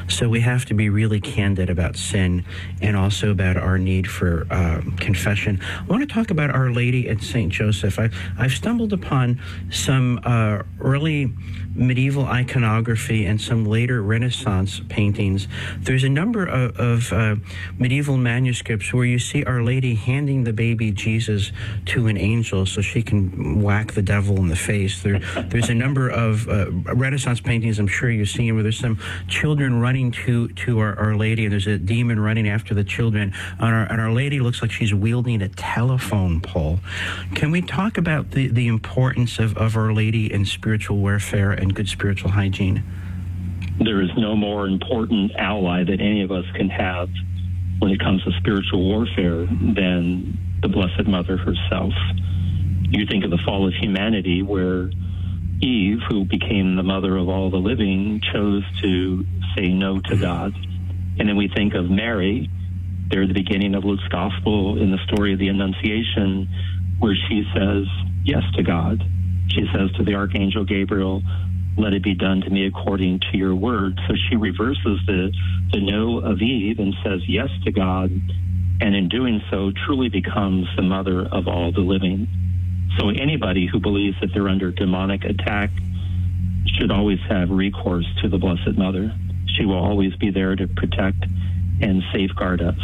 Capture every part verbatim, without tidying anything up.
So we have to be really candid about sin and also about our need for um, confession. I want to talk about Our Lady and Saint Joseph. I, I've stumbled upon some uh, early medieval iconography and some later Renaissance paintings. There's a number of, of uh, medieval manuscripts where you see Our Lady handing the baby Jesus to an angel so she can whack the devil in the face. There, there's a number of uh, Renaissance paintings I'm sure you've seen where there's some children running to, to our, our Lady, and there's a demon running after the children, and our, and our Lady looks like she's wielding a telephone pole. Can we talk about the, the importance of, of Our Lady in spiritual warfare and good spiritual hygiene? There is no more important ally that any of us can have when it comes to spiritual warfare than the Blessed Mother herself. You think of the fall of humanity where Eve, who became the mother of all the living, chose to say no to God. And then we think of Mary, there at the beginning of Luke's Gospel in the story of the Annunciation, where she says yes to God. She says to the Archangel Gabriel, "Let it be done to me according to your word." So she reverses the, the no of Eve and says yes to God, and in doing so truly becomes the mother of all the living. So anybody who believes that they're under demonic attack should always have recourse to the Blessed Mother. She will always be there to protect and safeguard us.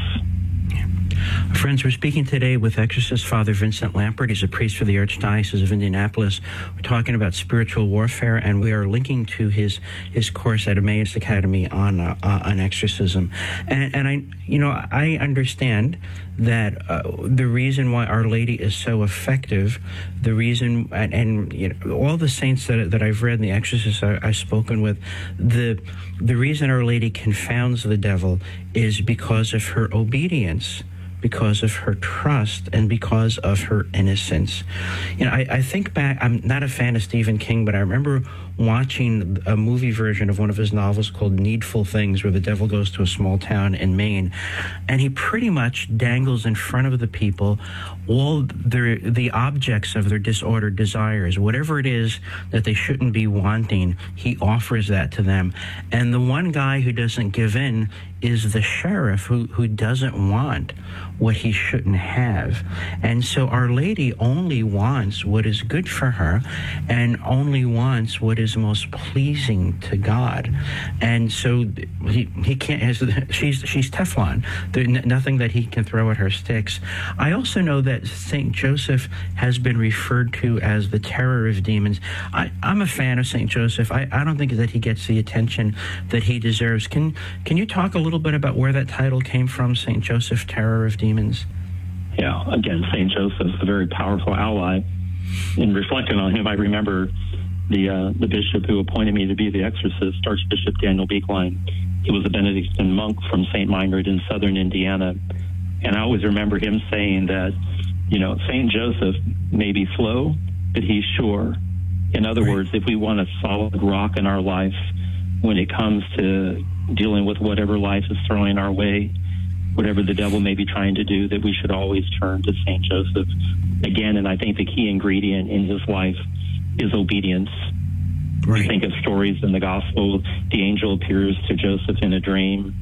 Friends, we're speaking today with exorcist Father Vincent Lampert. He's a priest for the Archdiocese of Indianapolis. We're talking about spiritual warfare, and we are linking to his his course at Emmaus Academy on uh, uh, on exorcism. And, and I, you know, I understand that uh, the reason why Our Lady is so effective, the reason, and, and you know, all the saints that that I've read, and the exorcists I, I've spoken with, the the reason Our Lady confounds the devil is because of her obedience, because of her trust, and because of her innocence. You know, I, I think back, I'm not a fan of Stephen King, but I remember watching a movie version of one of his novels called Needful Things, where the devil goes to a small town in Maine, and he pretty much dangles in front of the people all their, the objects of their disordered desires. Whatever it is that they shouldn't be wanting, he offers that to them. And the one guy who doesn't give in is the sheriff, who, who doesn't want what he shouldn't have. And so Our Lady only wants what is good for her and only wants what is most pleasing to God. And so he he can't, she's she's Teflon. There's nothing that he can throw at her sticks. I also know that Saint Joseph has been referred to as the terror of demons. I, I'm a fan of Saint Joseph. I, I don't think that he gets the attention that he deserves. Can can you talk a little bit about where that title came from, Saint Joseph, Terror of Demons? Yeah, again, Saint Joseph is a very powerful ally. In reflecting on him, I remember the uh, the bishop who appointed me to be the exorcist, Archbishop Daniel Beekline. He was a Benedictine monk from Saint Meinrad in southern Indiana. And I always remember him saying that, you know, Saint Joseph may be slow, but he's sure. In other words, if we want a solid rock in our life when it comes to dealing with whatever life is throwing our way, whatever the devil may be trying to do, that we should always turn to Saint Joseph. Again, and I think the key ingredient in his life is obedience. Right. We think of stories in the gospel. The angel appears to Joseph in a dream.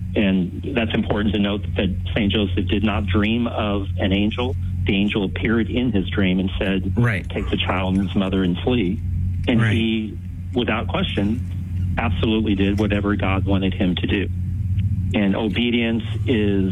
And that's important to note that Saint Joseph did not dream of an angel. The angel appeared in his dream and said, right, take the child and his mother and flee. And right. he, without question, absolutely did whatever God wanted him to do. And obedience is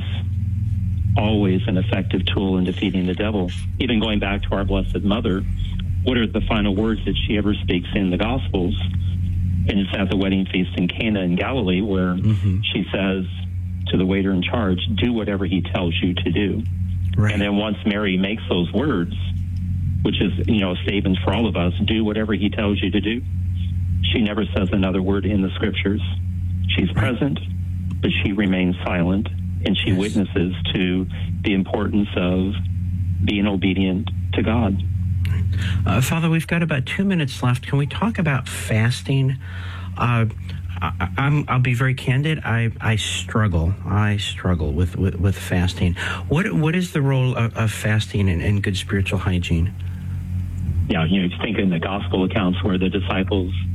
always an effective tool in defeating the devil. Even going back to our Blessed Mother, what are the final words that she ever speaks in the Gospels? And it's at the wedding feast in Cana in Galilee, where mm-hmm. she says to the waiter in charge, do whatever he tells you to do. Right. And then once Mary makes those words, which is, you know, a statement for all of us, do whatever he tells you to do, she never says another word in the scriptures. She's right. present, but she remains silent, and she yes. witnesses to the importance of being obedient to God. Uh, Father, we've got about two minutes left. Can we talk about fasting? Uh, I, I'm, I'll be very candid. I, I struggle. I struggle with, with, with fasting. What What is the role of, of fasting in, in good spiritual hygiene? Yeah, you know, think in the gospel accounts where the disciples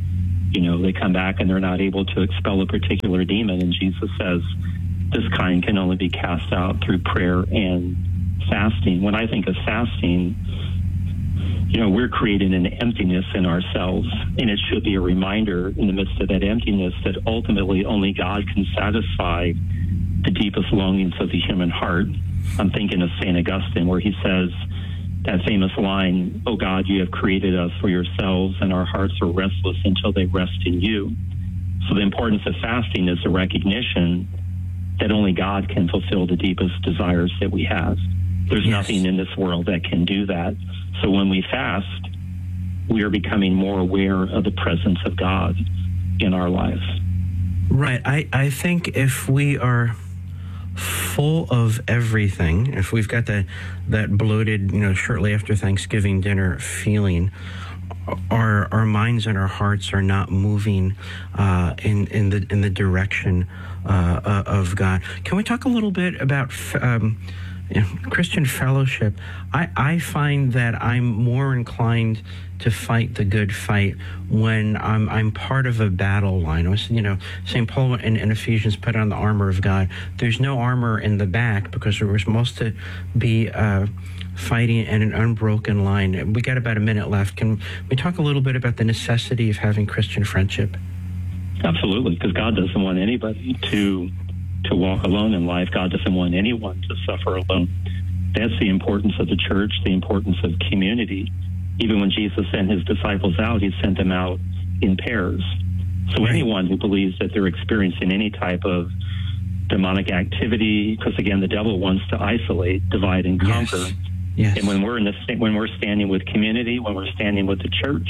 You know, they come back and they're not able to expel a particular demon, and Jesus says this kind can only be cast out through prayer and fasting. When I think of fasting, you know, we're creating an emptiness in ourselves, and it should be a reminder in the midst of that emptiness that ultimately only God can satisfy the deepest longings of the human heart. I'm thinking of Saint Augustine, where he says that famous line, "Oh God, you have created us for yourselves, and our hearts are restless until they rest in you." So the importance of fasting is a recognition that only God can fulfill the deepest desires that we have. There's yes. nothing in this world that can do that. So when we fast, we are becoming more aware of the presence of God in our lives. Right. I, I think if we are full of everything, if we've got that that bloated, you know, shortly after Thanksgiving dinner feeling, our our minds and our hearts are not moving uh, in in the in the direction uh, of God. Can we talk a little bit about um, you know, Christian fellowship? I, I find that I'm more inclined to fight the good fight when I'm I'm part of a battle line. I was, you know, Saint Paul in, in Ephesians put on the armor of God. There's no armor in the back because we're supposed to be uh, fighting in an unbroken line. We got about a minute left. Can we talk a little bit about the necessity of having Christian friendship? Absolutely, because God doesn't want anybody to to walk alone in life. God doesn't want anyone to suffer alone. That's the importance of the church, the importance of community. Even when Jesus sent his disciples out, he sent them out in pairs. So right. anyone who believes that they're experiencing any type of demonic activity, because again, the devil wants to isolate, divide, and conquer. Yes. Yes. And when we're in the when we're standing with community, when we're standing with the church,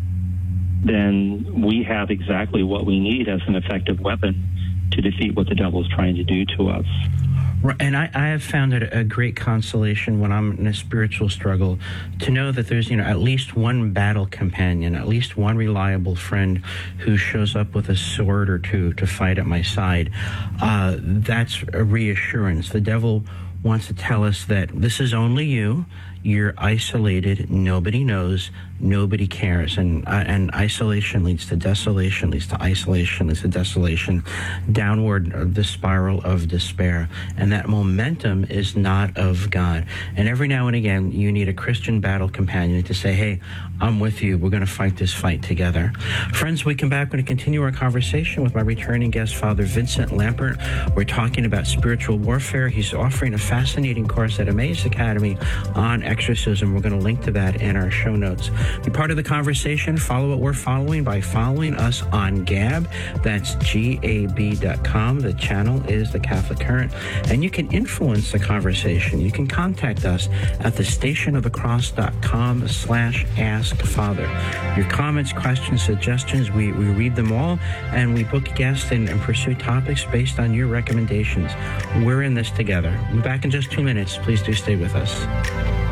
then we have exactly what we need as an effective weapon to defeat what the devil is trying to do to us. And I, I have found it a great consolation when I'm in a spiritual struggle to know that there's, you know, at least one battle companion, at least one reliable friend who shows up with a sword or two to fight at my side. Uh, that's a reassurance. The devil wants to tell us that this is only you. You're isolated. Nobody knows. Nobody cares. And uh, and isolation leads to desolation, leads to isolation, leads to desolation, downward uh, the spiral of despair. And that momentum is not of God. And every now and again, you need a Christian battle companion to say, hey, I'm with you. We're going to fight this fight together. Friends, we come back. We're going to continue our conversation with my returning guest, Father Vincent Lampert. We're talking about spiritual warfare. He's offering a fascinating course at Emmaus Academy on exorcism. We're going to link to that in our show notes. Be part of the conversation. Follow what we're following by following us on Gab. That's G A B dot com. The channel is The Catholic Current. And you can influence the conversation. You can contact us at the station of the cross dot com slash ask father. Your comments, questions, suggestions, we, we read them all, and we book guests and, and pursue topics based on your recommendations. We're in this together. We'll be back in just two minutes. Please do stay with us.